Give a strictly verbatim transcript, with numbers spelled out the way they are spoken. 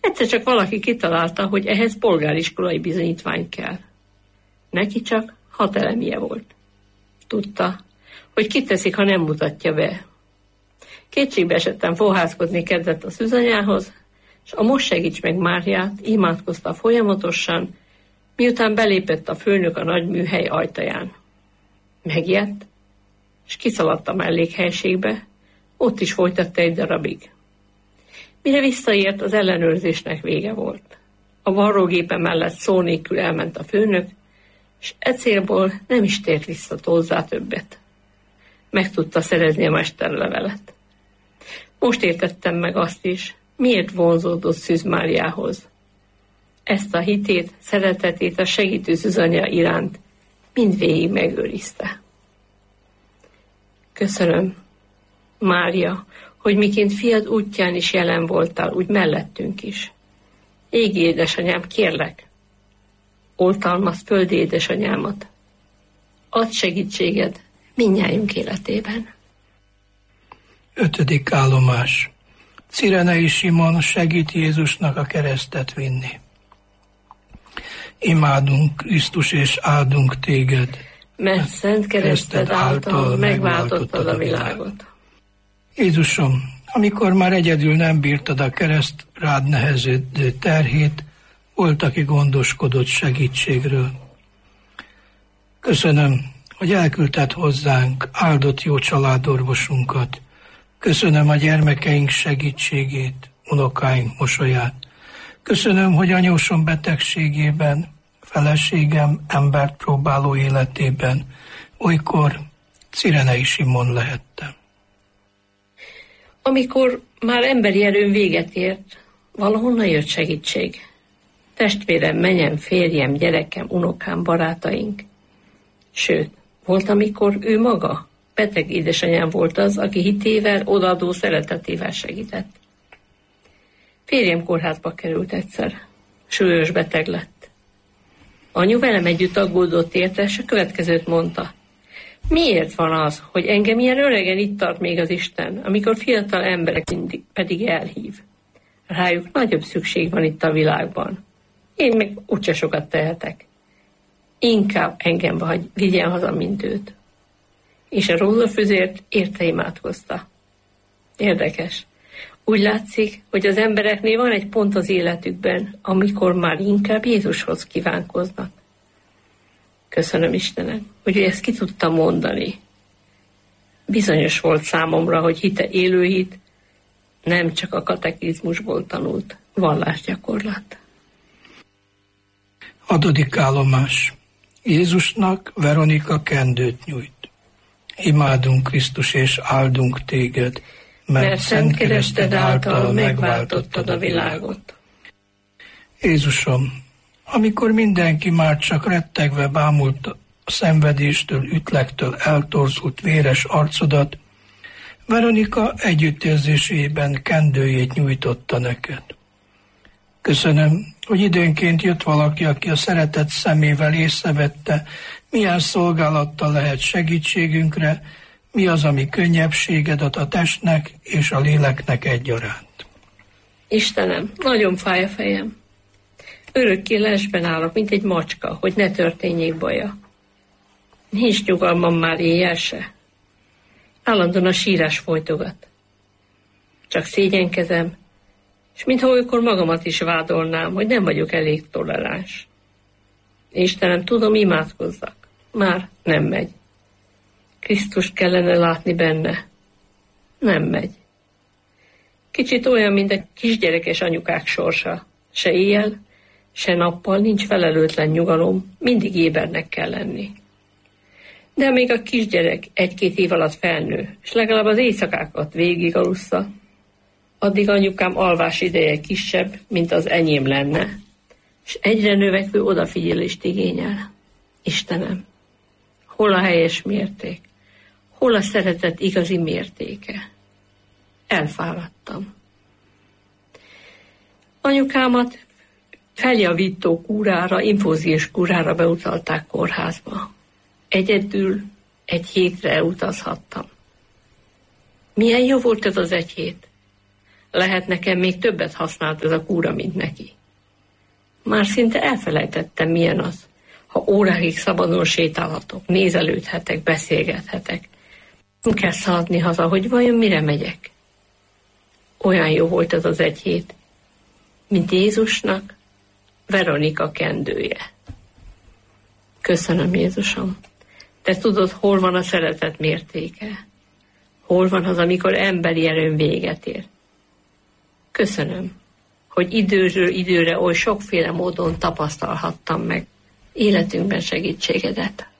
Egyszer csak valaki kitalálta, hogy ehhez polgáriskolai bizonyítvány kell. Neki csak hat elemije volt. Tudta, hogy kiteszik, ha nem mutatja be. Kétségbe esetten fohászkodni kezdett a szűzanyához, és a most segíts meg Máriát imádkozta folyamatosan, miután belépett a főnök a nagy műhely ajtaján. Megijedt, és kiszaladt a mellékhelyiségbe, ott is folytatta egy darabig. Mire visszaért, az ellenőrzésnek vége volt. A varrógépe mellett szó nélkül elment a főnök, és e célból nem is tért vissza hozzá többet. Meg tudta szerezni a mesterlevelet. Most értettem meg azt is, miért vonzódott Szűz Máriához. Ezt a hitét, szeretetét a segítő szűzanya iránt mindvégig megőrizte. Köszönöm, Mária, hogy miként fiad útján is jelen voltál, úgy mellettünk is. Égi édesanyám, kérlek, oltalmazd földi édesanyámat. Add segítséged mindnyájunk életében. Ötödik állomás. Cirenei Simon segít Jézusnak a keresztet vinni. Imádunk, Krisztus, és áldunk téged, mert szent kereszted által megváltottad a világot. Jézusom, amikor már egyedül nem bírtad a kereszt rád nehezedő terhét, volt, aki gondoskodott segítségről. Köszönöm, hogy elküldted hozzánk áldott jó családorvosunkat. Köszönöm a gyermekeink segítségét, unokáink mosolyát. Köszönöm, hogy anyósom betegségében, feleségem embert próbáló életében olykor Cirenei Simon lehettem. Amikor már emberi erőn véget ért, valahonnan jött segítség. Testvérem, menyem, férjem, gyerekem, unokám, barátaink. Sőt, volt, amikor ő maga, beteg édesanyám volt az, aki hitével, odaadó szeretetével segített. Férjem kórházba került egyszer. Súlyos beteg lett. Anyu velem együtt aggódott érte, és a következőt mondta. Miért van az, hogy engem ilyen öregen itt tart még az Isten, amikor fiatal emberek mindig pedig elhív? Rájuk nagyobb szükség van itt a világban. Én meg úgyse sokat tehetek. Inkább engem hagy, vigyen haza, mint őt. És a rózsafüzért érte imádkozta. Érdekes. Úgy látszik, hogy az embereknél van egy pont az életükben, amikor már inkább Jézushoz kívánkoznak. Köszönöm Istenem, hogy ezt ki tudtam mondani. Bizonyos volt számomra, hogy hite élő hit, nem csak a katekizmusból tanult vallásgyakorlat. Hatodik állomás. Jézusnak Veronika kendőt nyújt. Imádunk, Krisztus, és áldunk téged, mert, mert szent kereszted által megváltottad a világot. Jézusom, amikor mindenki már csak rettegve bámult a szenvedéstől, ütlektől eltorzult véres arcodat, Veronika együttérzésében kendőjét nyújtotta neked. Köszönöm, hogy időnként jött valaki, aki a szeretet szemével észrevette, milyen szolgálattal lehet segítségünkre, mi az, ami könnyebbséged ad a testnek és a léleknek egyaránt. Istenem, nagyon fáj a fejem. Örökké lesben állok, mint egy macska, hogy ne történjék baja. Nincs nyugalmam már éjjel se. Állandóan a sírás folytogat. Csak szégyenkezem, és mintha olykor magamat is vádolnám, hogy nem vagyok elég toleráns. Istenem, tudom, imádkozzak. Már nem megy. Krisztust kellene látni benne. Nem megy. Kicsit olyan, mint a kisgyerekes anyukák sorsa. Se éjjel, se nappal nincs felelőtlen nyugalom, mindig ébernek kell lenni. De még a kisgyerek egy-két év alatt felnő, és legalább az éjszakákat végig alussza, addig anyukám alvás ideje kisebb, mint az enyém lenne, és egyre növekvő odafigyelést igényel. Istenem, hol a helyes mérték? Hol a szeretet igazi mértéke? Elfáradtam. Anyukámat feljavító kúrára, infúziós kúrára beutalták kórházba. Egyedül egy hétre utazhattam. Milyen jó volt ez az egy hét. Lehet nekem még többet használt ez a kúra, mint neki. Már szinte elfelejtettem, milyen az, ha órákig szabadon sétálhatok, nézelődhetek, beszélgethetek. Nem kell szaladni haza, hogy vajon mire megyek. Olyan jó volt ez az egy hét, mint Jézusnak Veronika kendője. Köszönöm, Jézusom. Te tudod, hol van a szeretet mértéke. Hol van az, amikor emberi erőn véget ér. Köszönöm, hogy időről időre oly sokféle módon tapasztalhattam meg életünkben segítségedet.